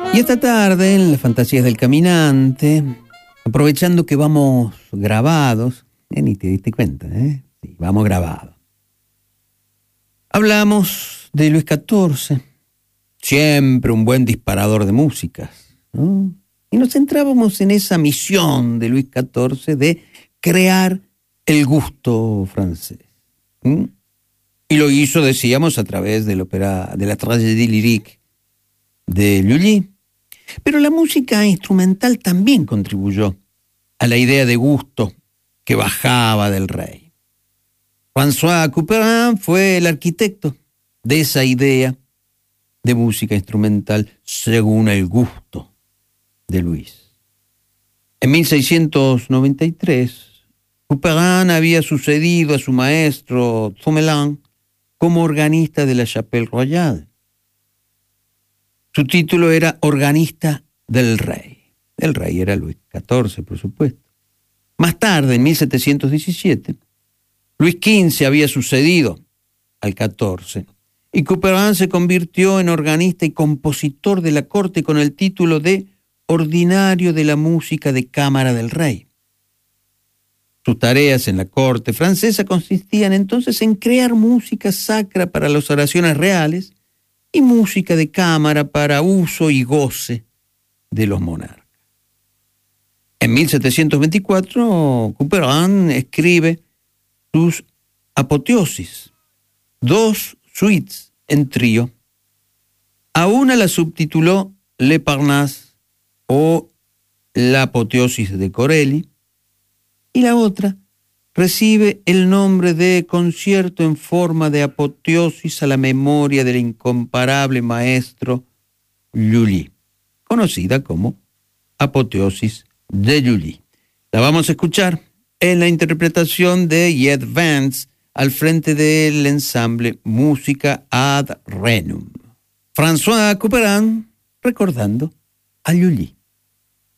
Y esta tarde, en las fantasías del caminante, aprovechando que vamos grabados, ni te diste cuenta, Sí, vamos grabados. Hablamos de Luis XIV, siempre un buen disparador de músicas, ¿no? Y nos centrábamos en esa misión de Luis XIV de crear el gusto francés. Y lo hizo, decíamos, a través del ópera, de la tragédie lyrique de Lully. Pero la música instrumental también contribuyó a la idea de gusto que bajaba del rey. François Couperin fue el arquitecto de esa idea de música instrumental según el gusto de Luis. En 1693, Couperin había sucedido a su maestro Thomelin como organista de la Chapelle Royale. Su título era organista del rey. El rey era Luis XIV, por supuesto. Más tarde, en 1717, Luis XV había sucedido al XIV y Couperin se convirtió en organista y compositor de la corte con el título de ordinario de la música de cámara del rey. Sus tareas en la corte francesa consistían entonces en crear música sacra para las oraciones reales y música de cámara para uso y goce de los monarcas. En 1724, Couperin escribe sus apoteosis, 2 suites en trío. A una la subtituló Le Parnasse o la apoteosis de Corelli, y la otra recibe el nombre de concierto en forma de apoteosis a la memoria del incomparable maestro Lully, conocida como apoteosis de Lully. La vamos a escuchar en la interpretación de Ed Vance al frente del ensamble Música ad Renum. François Couperin recordando a Lully.